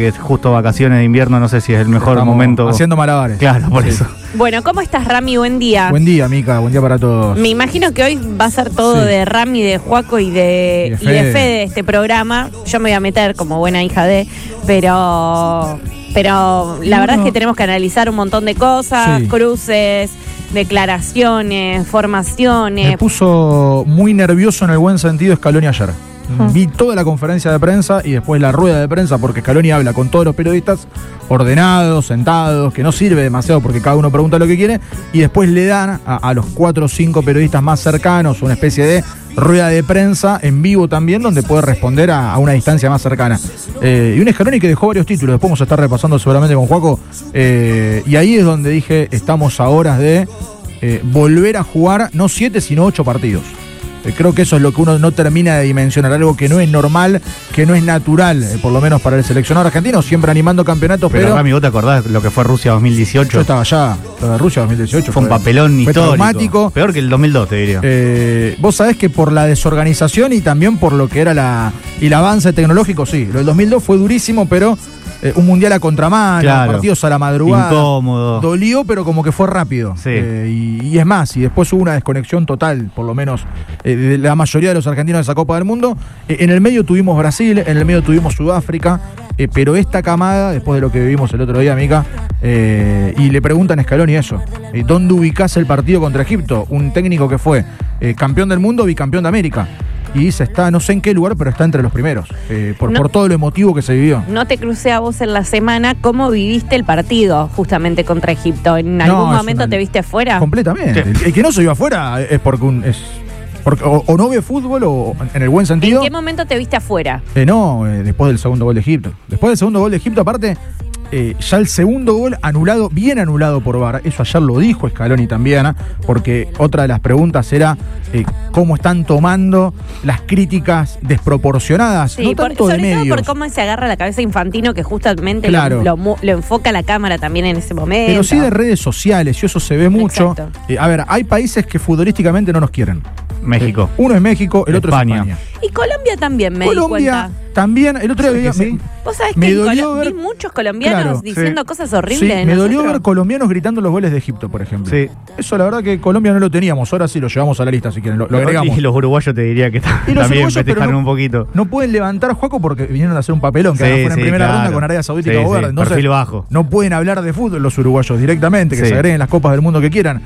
que es justo vacaciones de invierno, no sé si es el mejor momento. Haciendo malabares. Claro, por eso. Bueno, ¿cómo estás, Rami? Buen día. Buen día, Mica, buen día para todos. Me imagino que hoy va a ser todo de Rami, de Juaco y de Fede este programa. Yo me voy a meter como buena hija de, pero la verdad es que tenemos que analizar un montón de cosas, cruces, declaraciones, formaciones. Me puso muy nervioso en el buen sentido Scaloni ayer. Vi toda la conferencia de prensa y después la rueda de prensa, porque Scaloni habla con todos los periodistas ordenados, sentados, que no sirve demasiado porque cada uno pregunta lo que quiere, y después le dan a los 4 o 5 periodistas más cercanos una especie de rueda de prensa en vivo también, donde puede responder a una distancia más cercana. Y un Scaloni que dejó varios títulos, después vamos a estar repasando seguramente con Juaco, y ahí es donde dije, estamos a horas de volver a jugar no 7 sino 8 partidos. Creo que eso es lo que uno no termina de dimensionar, algo que no es normal, que no es natural, por lo menos para el seleccionado argentino, siempre animando campeonatos. Pero Rami, ¿vos te acordás lo que fue Rusia 2018? Yo estaba allá, Rusia 2018. Fue un papelón histórico. Traumático. Peor que el 2002, te diría. Vos sabés que por la desorganización y también por lo que era el avance tecnológico, sí. Lo del 2002 fue durísimo, pero un mundial a contramano, partidos a la madrugada. Incómodo. Dolió, pero como que fue rápido. Sí. Y es más, y después hubo una desconexión total, por lo menos, de la mayoría de los argentinos de esa Copa del Mundo. En el medio tuvimos Brasil, en el medio tuvimos Sudáfrica, pero esta camada, después de lo que vivimos el otro día, Mica, y le preguntan a Scaloni eso, ¿dónde ubicás el partido contra Egipto? Un técnico que fue campeón del mundo, bicampeón de América. Y dice, no sé en qué lugar, pero está entre los primeros, por todo lo emotivo que se vivió. No te crucé a vos en la semana, ¿cómo viviste el partido justamente contra Egipto? ¿En algún momento te viste afuera? Completamente. El que no se vio afuera es porque o no ve fútbol o en el buen sentido. ¿En qué momento te viste afuera? Después del segundo gol de Egipto. Después del segundo gol de Egipto, aparte, ya el segundo gol anulado, bien anulado por VAR. Eso ayer lo dijo Scaloni también, porque otra de las preguntas era cómo están tomando las críticas desproporcionadas, no tanto de medios. Sobre todo por cómo se agarra la cabeza Infantino, que justamente lo enfoca la cámara también en ese momento. Pero sí de redes sociales, y eso se ve mucho. A ver, hay países que futbolísticamente no nos quieren. México. Uno es México, el otro es España. Y Colombia también, me di cuenta. También, el otro día Vos sabés que vi muchos colombianos diciendo cosas horribles. Sí, me dolió ver colombianos gritando los goles de Egipto, por ejemplo. Sí. Eso la verdad que Colombia no lo teníamos, ahora sí lo llevamos a la lista si quieren, lo agregamos. Y los uruguayos te diría que también festejaron un poquito. No pueden levantar, Juaco, porque vinieron a hacer un papelón, que fueron en primera ronda con Arabia Saudita y Cabo Verde. Entonces, perfil bajo. No pueden hablar de fútbol los uruguayos directamente, que se agreguen las copas del mundo que quieran.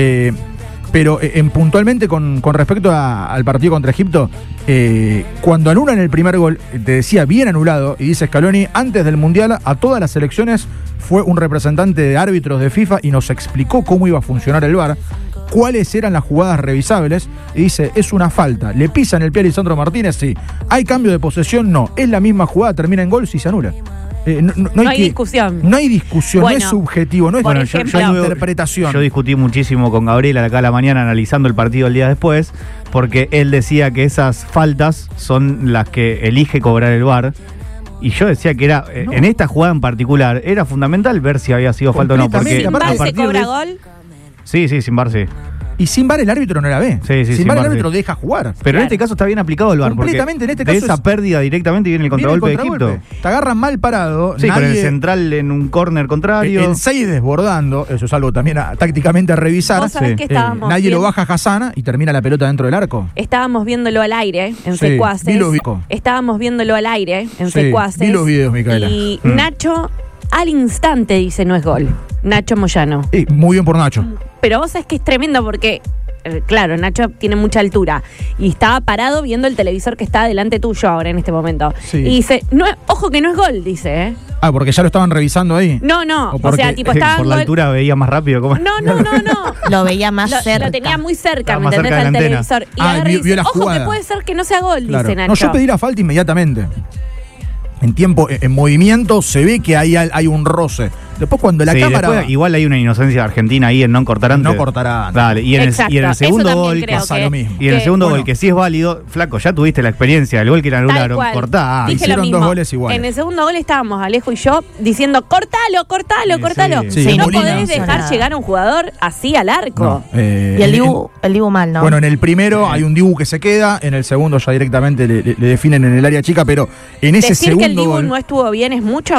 Pero puntualmente con respecto al partido contra Egipto, cuando anulan el primer gol, te decía bien anulado, y dice Scaloni, antes del Mundial a todas las selecciones fue un representante de árbitros de FIFA y nos explicó cómo iba a funcionar el VAR, cuáles eran las jugadas revisables, y dice, es una falta, le pisan el pie a Lisandro Martínez, sí, hay cambio de posesión, no, es la misma jugada, termina en gol si se anula. No hay discusión. No hay discusión, no es subjetivo, no es interpretación. Yo discutí muchísimo con Gabriel acá a la mañana analizando el partido el día después, porque él decía que esas faltas son las que elige cobrar el VAR. Y yo decía que era, en esta jugada en particular, era fundamental ver si había sido falta o no. Porque ¿Sin VAR se cobra gol? Sí, sin VAR sí. Y sin VAR el árbitro no la ve. Sin VAR el árbitro deja jugar. Pero en este caso está bien aplicado el VAR. Completamente, en este caso. De esa pérdida directamente viene el contragolpe de Egipto. Te agarran mal parado. Sí, con el central en un córner contrario. El 6 desbordando. Eso es algo también tácticamente a revisar. ¿Vos sabés que nadie lo baja a Hassana y termina la pelota dentro del arco. Estábamos viéndolo al aire en Secuaces. Estábamos viéndolo al aire en Secuaces. Vi los videos, Micaela. Y Nacho al instante dice no es gol. Nacho Moyano. Muy bien por Nacho. Pero vos sabés que es tremendo porque claro, Nacho tiene mucha altura y estaba parado viendo el televisor que está delante tuyo ahora en este momento. Y dice, ojo que no es gol, dice. Porque ya lo estaban revisando ahí. No, o sea, tipo estaba por la altura veía más rápido. ¿Cómo? No. Lo veía más cerca. Lo tenía muy cerca, ¿me más entendés? Cerca al de la televisor. Y vio la ojo jugada. que puede ser que no sea gol, dice Nacho. No, yo pedí la falta inmediatamente. En movimiento se ve que hay un roce. Después cuando la cámara... igual hay una inocencia argentina ahí en no cortar antes. No cortará antes. Dale, y en el segundo gol pasa lo mismo. Y en el segundo gol, que sí es válido, flaco, ya tuviste la experiencia, el gol que le anularon, cortá. Hicieron 2 goles igual. En el segundo gol estábamos Alejo y yo diciendo, cortalo. Sí, no podés dejar llegar a un jugador así al arco. Y el Dibu mal, ¿no? Bueno, en el primero hay un Dibu que se queda, en el segundo ya directamente le definen en el área chica, pero en ese segundo que el Dibu gol... no estuvo bien es mucho.